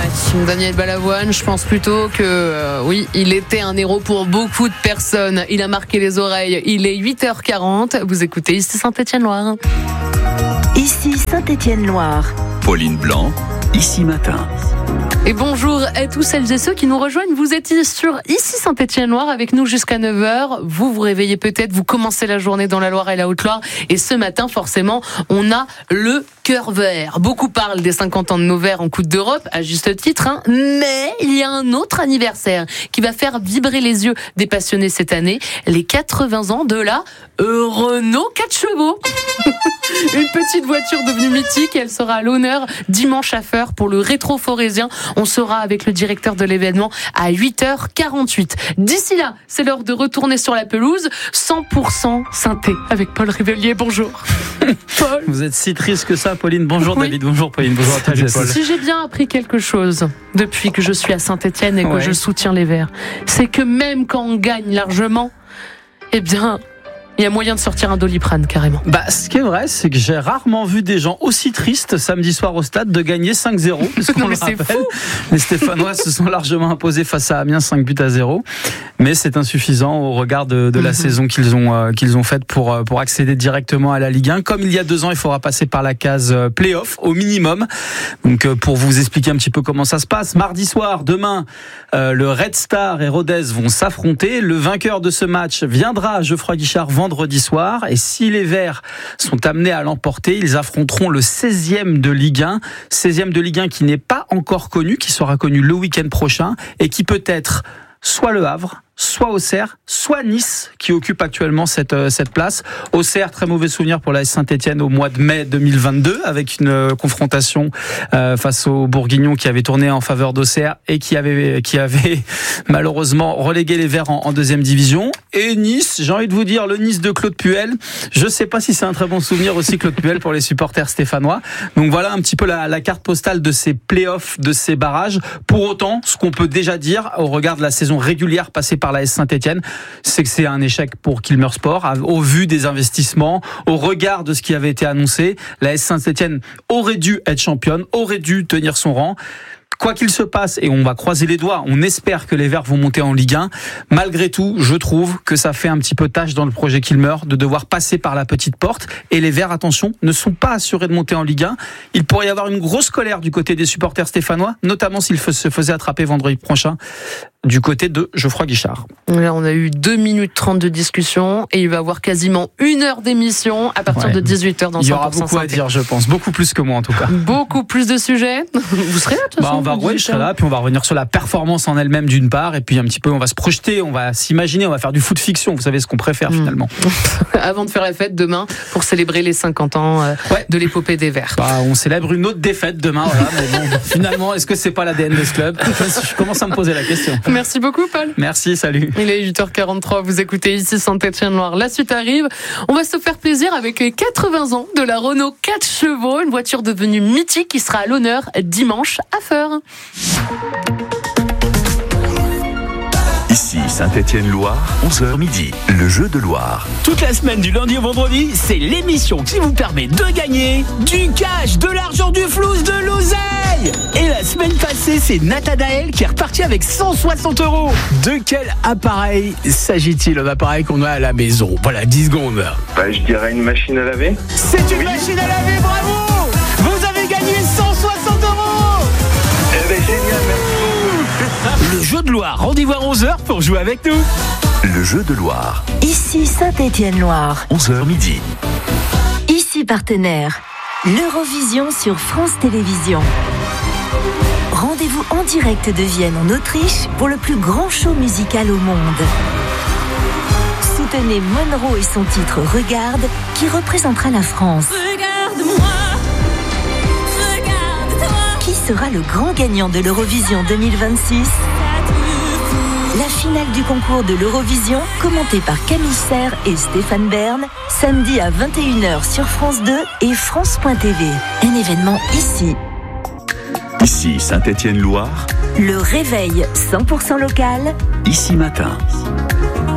Daniel Balavoine, je pense plutôt que oui, il était un héros pour beaucoup de personnes. Il a marqué les oreilles. Il est 8h40. Vous écoutez ici Saint-Étienne-Loire. Ici Saint-Étienne-Loire. Pauline Blanc, Ici Matin. Et bonjour à tous celles et ceux qui nous rejoignent. Vous êtes sur Ici Saint-Étienne-Loire avec nous jusqu'à 9h. Vous vous réveillez peut-être, vous commencez la journée dans la Loire et la Haute-Loire. Et ce matin, forcément, on a le cœur vert. Beaucoup parlent des 50 ans de nos verts en Coupe d'Europe, à juste titre, hein. Mais il y a un autre anniversaire qui va faire vibrer les yeux des passionnés cette année. Les 80 ans de la Renault 4 chevaux. Une petite voiture devenue mythique et elle sera à l'honneur dimanche à Feurs pour le rétro forésien. On sera avec le directeur de l'événement à 8h48. D'ici là, c'est l'heure de retourner sur la pelouse. 100% synthé avec Paul Rivellier. Bonjour. Paul. Vous êtes si triste que ça, Pauline. Bonjour Oui. David, bonjour Pauline, bonjour à tous. Paul. Si j'ai bien appris quelque chose depuis que je suis à Saint-Étienne et que je soutiens les Verts, c'est que même quand on gagne largement, eh bien, il y a moyen de sortir un Doliprane, carrément. Ce qui est vrai, c'est que j'ai rarement vu des gens aussi tristes samedi soir au stade de gagner 5-0. Non, mais c'est fou. Les Stéphanois se sont largement imposés face à Amiens 5-0. Mais c'est insuffisant au regard de la saison qu'ils ont faite pour accéder directement à la Ligue 1. Comme il y a 2 ans, il faudra passer par la case play-off au minimum. Donc pour vous expliquer un petit peu comment ça se passe, mardi soir, demain, le Red Star et Rodez vont s'affronter. Le vainqueur de ce match viendra à Geoffroy Guichard vendredi soir. Et si les Verts sont amenés à l'emporter, ils affronteront le 16e de Ligue 1. 16e de Ligue 1 qui n'est pas encore connu, qui sera connu le week-end prochain et qui peut être soit Le Havre, soit Auxerre, soit Nice qui occupe actuellement cette place. Auxerre, très mauvais souvenir pour la Saint-Étienne au mois de mai 2022 avec une confrontation face aux Bourguignons qui avait tourné en faveur d'Auxerre et qui avait malheureusement relégué les Verts en 2e division. Et Nice, j'ai envie de vous dire, le Nice de Claude Puel. Je sais pas si c'est un très bon souvenir aussi, Claude Puel, pour les supporters stéphanois. Donc voilà un petit peu la carte postale de ces playoffs, de ces barrages. Pour autant, ce qu'on peut déjà dire au regard de la saison régulière passée par la Saint-Étienne, c'est que c'est un échec pour Kilmer Sport au vu des investissements, au regard de ce qui avait été annoncé. La Saint-Étienne aurait dû être championne, aurait dû tenir son rang. Quoi qu'il se passe, et on va croiser les doigts, on espère que les Verts vont monter en Ligue 1. Malgré tout, je trouve que ça fait un petit peu tâche dans le projet Kilmer de devoir passer par la petite porte. Et les Verts, attention, ne sont pas assurés de monter en Ligue 1. Il pourrait y avoir une grosse colère du côté des supporters stéphanois, notamment s'ils se faisaient attraper vendredi prochain du côté de Geoffroy Guichard. Là, on a eu 2 minutes 30 de discussion et il va y avoir quasiment 1 heure d'émission à partir de 18h dans 100% Il y aura beaucoup santé. à dire, je pense. Beaucoup plus que moi, en tout cas. Beaucoup plus de sujets. Vous serez là, de toute façon. Je serai là, puis on va revenir sur la performance en elle-même d'une part, et puis un petit peu, on va se projeter, on va s'imaginer, on va faire du foot fiction. Vous savez ce qu'on préfère finalement. Avant de faire la fête demain pour célébrer les 50 ans de l'épopée des Verts. On célèbre une autre défaite demain, voilà. Mais bon, finalement, est-ce que c'est pas l'ADN de ce club ? Je commence à me poser la question. Merci beaucoup, Paul. Merci, salut. Il est 8h43, vous écoutez ici Saint-Étienne-Loire. La suite arrive. On va se faire plaisir avec les 80 ans de la Renault 4 chevaux, une voiture devenue mythique qui sera à l'honneur dimanche à Feurs. Ici Saint-Étienne-Loire, 11h midi, le jeu de Loire. Toute la semaine du lundi au vendredi, c'est l'émission qui vous permet de gagner du cash, de l'argent, du flouze, de l'oseille. Et la semaine passée, c'est Nathanaël qui est reparti avec 160 €. De quel appareil s'agit-il? Un appareil qu'on a à la maison. Voilà, 10 secondes. Je dirais une machine à laver. C'est une machine à laver, bravo! Vous avez gagné 160 €. Eh ben génial, merci. Le jeu de Loire, rendez-vous à 11h pour jouer avec nous. Le jeu de Loire, Ici Saint-Étienne-Loire. 11h midi. Ici partenaire. L'Eurovision sur France Télévisions. Rendez-vous en direct de Vienne en Autriche pour le plus grand show musical au monde. Soutenez Monroe et son titre Regarde qui représentera la France. Regarde-moi, regarde-toi. Qui sera le grand gagnant de l'Eurovision 2026 ? La finale du concours de l'Eurovision, commentée par Camille Serre et Stéphane Bern, samedi à 21h sur France 2 et France.tv. Un événement ici. Ici Saint-Étienne-Loire, Le réveil 100% local. Ici Matin.